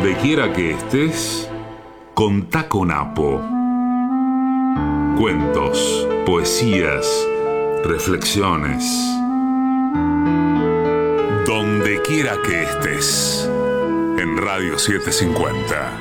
Donde quiera que estés, contá con Apo. Cuentos, poesías, reflexiones. Donde quiera que estés, en Radio 750.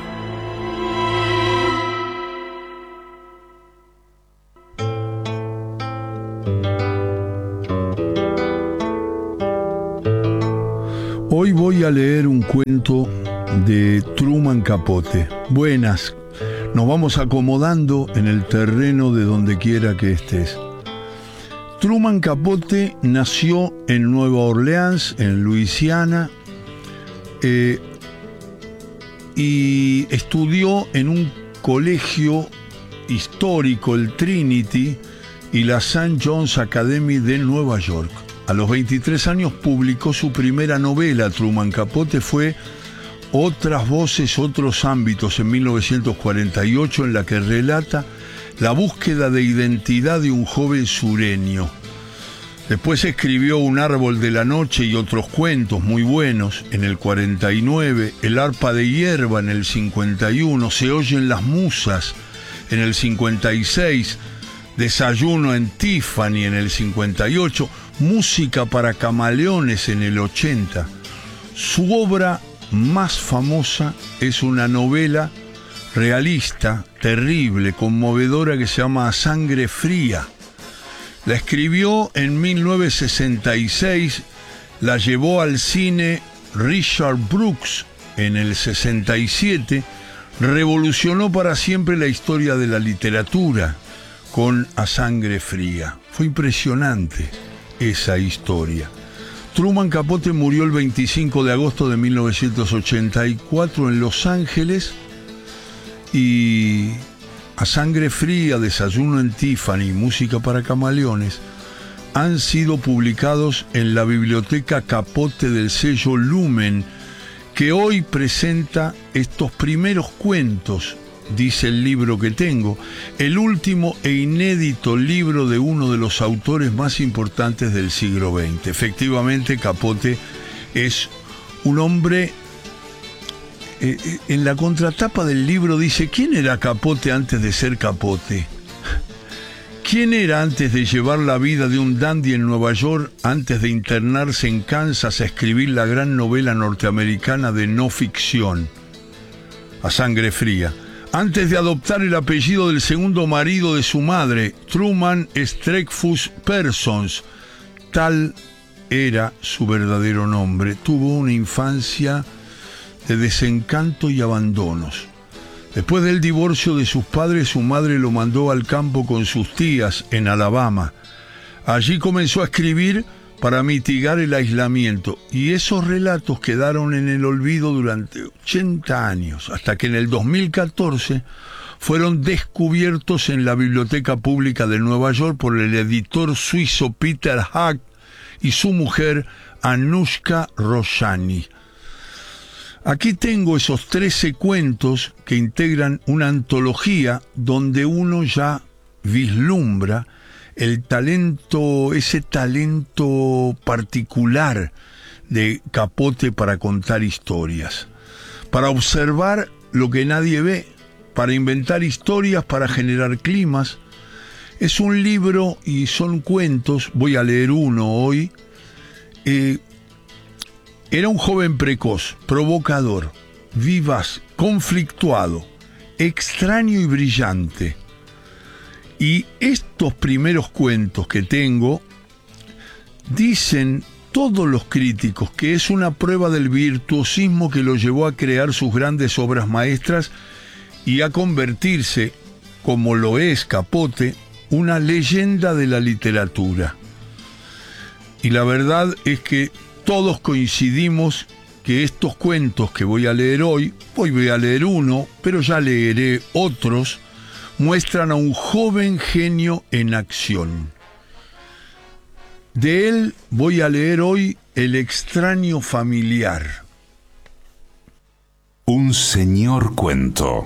Hoy voy a leer un cuento de Truman Capote. Buenas, nos vamos acomodando en el terreno de donde quiera que estés. Truman Capote nació en Nueva Orleans, en Luisiana, y estudió en un colegio histórico, el Trinity, y la St. John's Academy de Nueva York. A los 23 años publicó su primera novela. Truman Capote fue Otras voces, otros ámbitos, en 1948, en la que relata la búsqueda de identidad de un joven sureño. Después escribió Un árbol de la noche y otros cuentos muy buenos en el 49, El arpa de hierba en el 51, Se oyen las musas en el 56, Desayuno en Tiffany en el 58, Música para camaleones en el 80. Su obra más famosa es una novela realista, terrible, conmovedora, que se llama Sangre Fría. La escribió en 1966, la llevó al cine Richard Brooks en el 67, revolucionó para siempre la historia de la literatura con A Sangre Fría. Fue impresionante esa historia. Truman Capote murió el 25 de agosto de 1984 en Los Ángeles, y A Sangre Fría, Desayuno en Tiffany, Música para camaleones han sido publicados en la Biblioteca Capote del sello Lumen, que hoy presenta estos primeros cuentos, dice el libro que tengo, el último e inédito libro de uno de los autores más importantes del siglo XX. Efectivamente, Capote es un hombre... En la contratapa del libro dice: ¿quién era Capote antes de ser Capote? ¿Quién era antes de llevar la vida de un dandy en Nueva York, antes de internarse en Kansas a escribir la gran novela norteamericana de no ficción, A Sangre Fría? Antes de adoptar el apellido del segundo marido de su madre, Truman Streckfus Persons, tal era su verdadero nombre. Tuvo una infancia de desencanto y abandonos. Después del divorcio de sus padres, su madre lo mandó al campo con sus tías en Alabama. Allí comenzó a escribir para mitigar el aislamiento, y esos relatos quedaron en el olvido durante 80 años, hasta que en el 2014 fueron descubiertos en la Biblioteca Pública de Nueva York por el editor suizo Peter Hack y su mujer Anushka Roshani. Aquí tengo esos 13 cuentos que integran una antología donde uno ya vislumbra el talento, ese talento particular de Capote para contar historias, para observar lo que nadie ve, para inventar historias, para generar climas. Es un libro y son cuentos, voy a leer uno hoy. Era un joven precoz, provocador, vivaz, conflictuado, extraño y brillante. Y estos primeros cuentos que tengo, dicen todos los críticos que es una prueba del virtuosismo que lo llevó a crear sus grandes obras maestras y a convertirse, como lo es Capote, una leyenda de la literatura. Y la verdad es que todos coincidimos que estos cuentos que voy a leer hoy voy a leer uno, pero ya leeré otros, muestran a un joven genio en acción. De él voy a leer hoy El extraño familiar. Un señor cuento.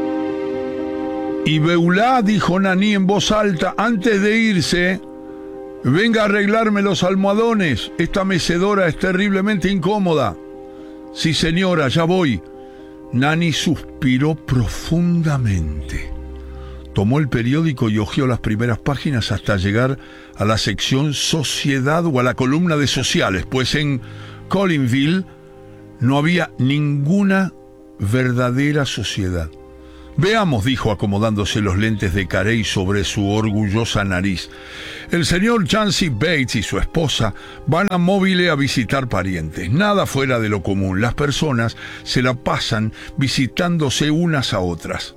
Y Beulá, dijo Naní en voz alta, antes de irse, Venga a arreglarme los almohadones. Esta mecedora es terriblemente incómoda. Sí, señora, ya voy. Nani suspiró profundamente. Tomó el periódico y hojeó las primeras páginas hasta llegar a la sección Sociedad o a la columna de sociales, pues en Collinville no había ninguna verdadera sociedad. Veamos, dijo acomodándose los lentes de Carey sobre su orgullosa nariz. El señor Chansey Bates y su esposa van a Mobile a visitar parientes. Nada fuera de lo común. Las personas se la pasan visitándose unas a otras.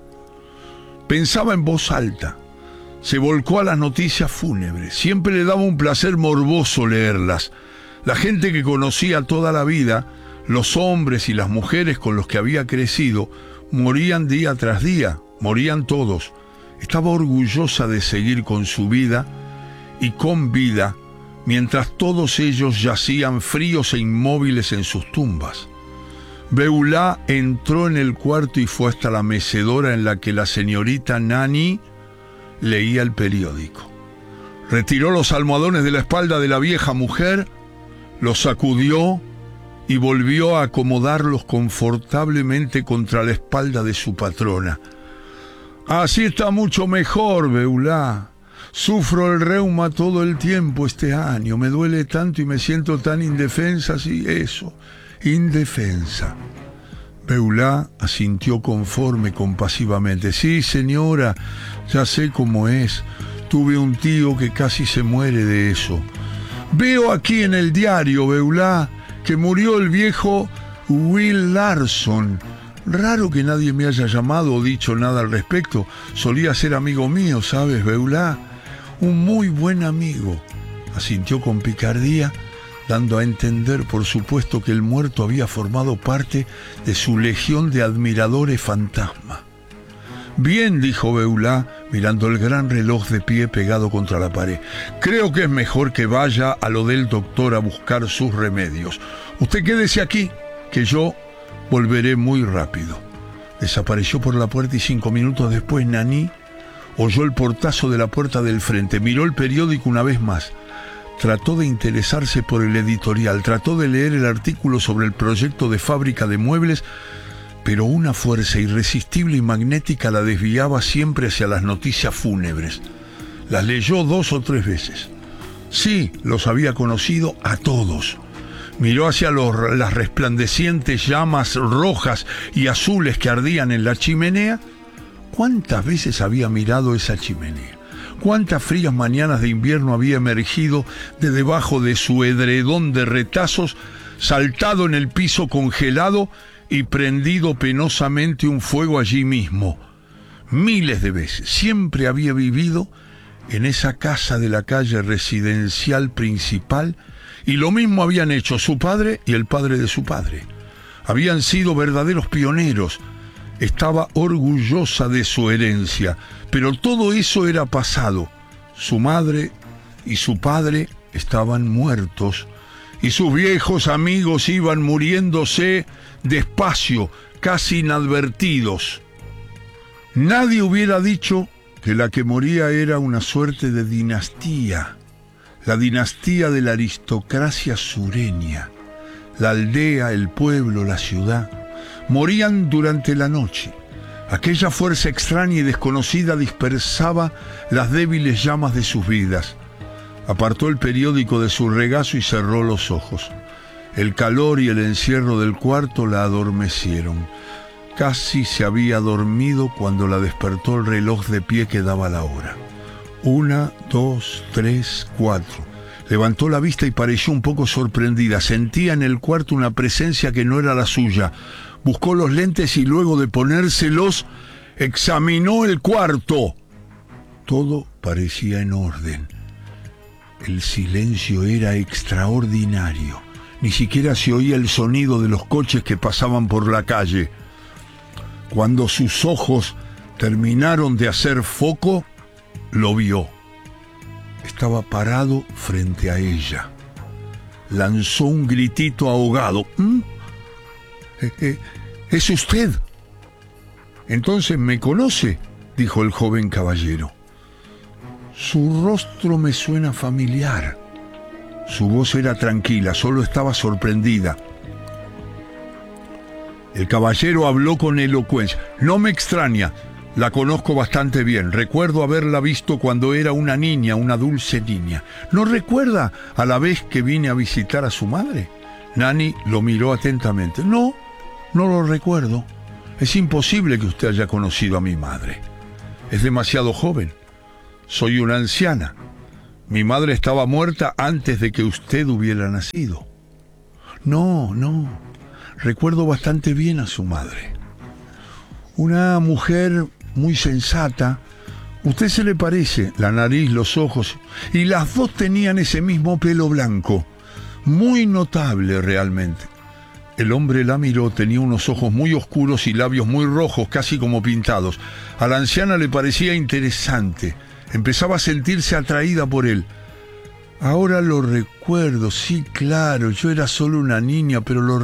Pensaba en voz alta. Se volcó a las noticias fúnebres. Siempre le daba un placer morboso leerlas. La gente que conocía toda la vida, los hombres y las mujeres con los que había crecido, morían día tras día, morían todos. Estaba orgullosa de seguir con su vida y con vida, mientras todos ellos yacían fríos e inmóviles en sus tumbas. Beulah entró en el cuarto y fue hasta la mecedora en la que la señorita Nani leía el periódico. Retiró los almohadones de la espalda de la vieja mujer, los sacudió y volvió a acomodarlos confortablemente contra la espalda de su patrona. Así está mucho mejor, Beulah. Sufro el reuma todo el tiempo este año. Me duele tanto y me siento tan indefensa, sí, eso, indefensa. Beulah asintió conforme, compasivamente. Sí, señora, ya sé cómo es. Tuve un tío que casi se muere de eso. Veo aquí en el diario, Beulah, que murió el viejo Will Larson. Raro que nadie me haya llamado o dicho nada al respecto. Solía ser amigo mío, ¿sabes, Beulah? Un muy buen amigo. Asintió con picardía, dando a entender, por supuesto, que el muerto había formado parte de su legión de admiradores fantasma. Bien, dijo Beulah, mirando el gran reloj de pie pegado contra la pared. Creo que es mejor que vaya a lo del doctor a buscar sus remedios. Usted quédese aquí, que yo volveré muy rápido. Desapareció por la puerta y 5 minutos después Nani oyó el portazo de la puerta del frente. Miró el periódico una vez más. Trató de interesarse por el editorial, trató de leer el artículo sobre el proyecto de fábrica de muebles, pero una fuerza irresistible y magnética la desviaba siempre hacia las noticias fúnebres. Las leyó 2 o 3 veces. Sí, los había conocido a todos. Miró hacia las resplandecientes llamas rojas y azules que ardían en la chimenea. ¿Cuántas veces había mirado esa chimenea? ¿Cuántas frías mañanas de invierno había emergido de debajo de su edredón de retazos, saltado en el piso congelado y prendido penosamente un fuego allí mismo? Miles de veces. Siempre había vivido en esa casa de la calle residencial principal, y lo mismo habían hecho su padre y el padre de su padre. Habían sido verdaderos pioneros. Estaba orgullosa de su herencia, pero todo eso era pasado. Su madre y su padre estaban muertos, y sus viejos amigos iban muriéndose despacio, casi inadvertidos. Nadie hubiera dicho que la que moría era una suerte de dinastía, la dinastía de la aristocracia sureña. La aldea, el pueblo, la ciudad morían durante la noche. Aquella fuerza extraña y desconocida dispersaba las débiles llamas de sus vidas. Apartó el periódico de su regazo y cerró los ojos. El calor y el encierro del cuarto la adormecieron. Casi se había dormido cuando la despertó el reloj de pie que daba la hora. 1, 2, 3, 4. Levantó la vista y pareció un poco sorprendida. Sentía en el cuarto una presencia que no era la suya. Buscó los lentes y luego de ponérselos, examinó el cuarto. Todo parecía en orden. El silencio era extraordinario. Ni siquiera se oía el sonido de los coches que pasaban por la calle. Cuando sus ojos terminaron de hacer foco, lo vio. Estaba parado frente a ella. Lanzó un gritito ahogado. ¿Es usted? Entonces me conoce, dijo el joven caballero. Su rostro me suena familiar. Su voz era tranquila, solo estaba sorprendida. El caballero habló con elocuencia. No me extraña, la conozco bastante bien. Recuerdo haberla visto cuando era una niña, una dulce niña. ¿No recuerda a la vez que vine a visitar a su madre? Nani lo miró atentamente. No lo recuerdo. Es imposible que usted haya conocido a mi madre. Es demasiado joven. Soy una anciana. Mi madre estaba muerta antes de que usted hubiera nacido. No. Recuerdo bastante bien a su madre. Una mujer muy sensata. Usted se le parece, la nariz, los ojos, y las dos tenían ese mismo pelo blanco. Muy notable realmente. El hombre la miró, tenía unos ojos muy oscuros y labios muy rojos, casi como pintados. A la anciana le parecía interesante. Empezaba a sentirse atraída por él. Ahora lo recuerdo, sí, claro, yo era solo una niña, pero lo